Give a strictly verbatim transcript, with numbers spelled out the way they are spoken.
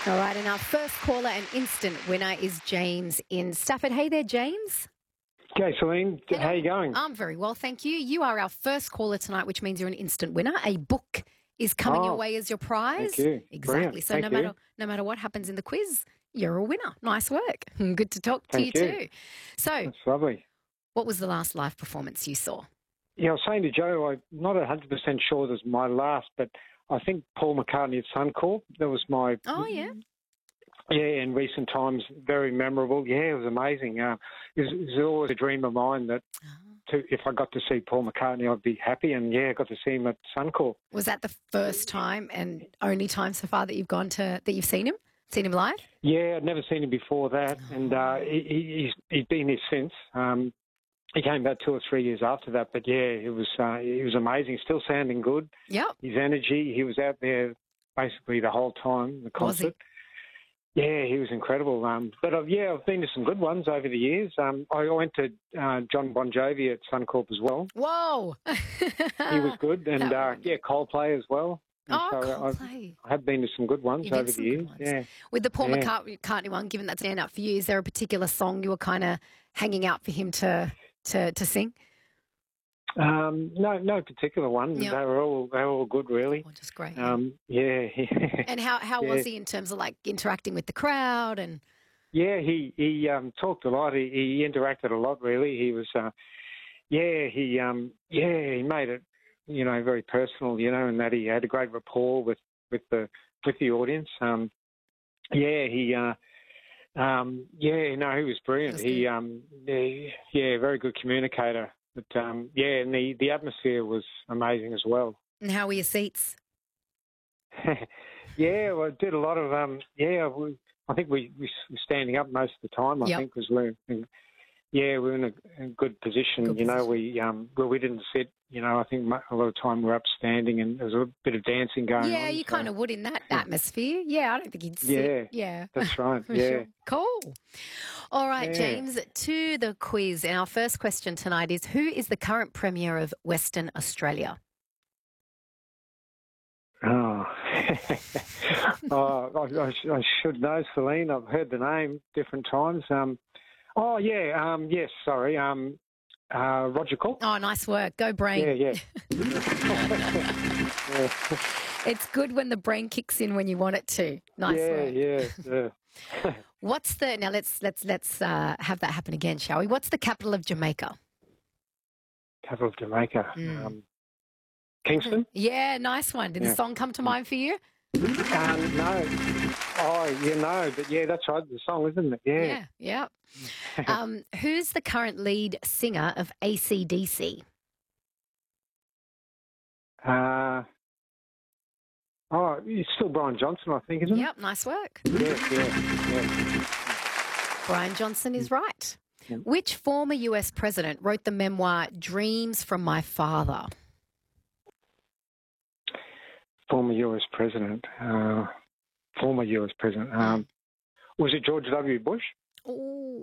All right, and our first caller and instant winner is James in Stafford. Hey there, James. Okay, Celine, Hello. how you going? I'm very well, thank you. You are our first caller tonight, which means you're an instant winner. A book is coming Oh, your way as your prize. thank you. Exactly. Brilliant. So Thank no you. matter no matter what happens in the quiz, you're a winner. Nice work. Good to talk to you, Thank you. too. So, That's lovely. what was the last live performance you saw? Yeah, I was saying to Joe, I'm not one hundred percent sure this is my last, but I think Paul McCartney at Suncorp, that was my... Oh, yeah. Yeah, in recent times, very memorable. Yeah, it was amazing. Uh, it, was, it was always a dream of mine that to, if I got to see Paul McCartney, I'd be happy. And, yeah, I got to see him at Suncorp. Was that the first time and only time so far that you've gone to that you've seen him? Seen him live? Yeah, I'd never seen him before that, and uh, he, he- he's, he's been here since. Um, he came about two or three years after that, but yeah, it was uh, it was amazing. Still sounding good. Yep. His energy, he was out there basically the whole time. The Was he? concert. Yeah, he was incredible. Um, but I've, yeah, I've been to some good ones over the years. Um, I went to uh, John Bon Jovi at Suncorp as well. Whoa. He was good, and That uh, one. yeah, Coldplay as well. And Oh, so I've, Coldplay. I have been to some good ones You've been over to the some good years. ones. Yeah. With the Paul Yeah. McCartney McCartney one, given that stand up for you, is there a particular song you were kind of hanging out for him to to, to sing? Um, no, no particular one. Yeah. They were all they were all good, really. Oh, just great. yeah. Um, yeah, And how, how yeah. was he in terms of like interacting with the crowd and yeah. He he um, talked a lot. He, he interacted a lot. Really, he was. Uh, yeah, he um, yeah he made it, you know, very personal. You know, and that he had a great rapport with, with the with the audience. Um, yeah, he. Uh, um, yeah, no, he was brilliant. That's He good. um, yeah, yeah, very good communicator. But um, yeah, and the, the atmosphere was amazing as well. and how were your seats? Yeah, well, I did a lot of um. Yeah, we, I think we we were standing up most of the time. I Yep. think because we're in, yeah we're in a, a good position. Good you know, position. we um well we didn't sit. You know, I think mo- a lot of time we're up standing, and there was a bit of dancing going on. Yeah, you so- kind of would in that atmosphere. Yeah, I don't think you'd sit. Yeah, Yeah. That's right. For yeah. sure. Cool. All right, Yeah. James, to the quiz. And our first question tonight is who is the current Premier of Western Australia? Oh, oh I, I, sh- I should know, Celine. I've heard the name different times. Um, oh yeah, um, yes. Sorry, um, uh, Roger Cook. Oh, nice work. Go brain. Yeah, yeah. yeah. It's good when the brain kicks in when you want it to. Nice yeah, work. yeah, yeah. What's the now? Let's let's let's uh, have that happen again, shall we? What's the capital of Jamaica? Capital of Jamaica. Mm. Um, Kingston? Yeah, nice one. Did Yeah. the song come to mind for you? Um, no. Oh, yeah, no. But yeah, that's right. The song, isn't it? Yeah. Yeah, yeah. um, who's the current lead singer of A C D C? Uh, oh, it's still Brian Johnson, I think, isn't Yep, nice work. it? Yeah, yeah, yeah. Brian Johnson is right. Yeah. Which former U S president wrote the memoir Dreams from My Father? Former U S president. Uh, former U S president. Um, was it George W. Bush? Oh,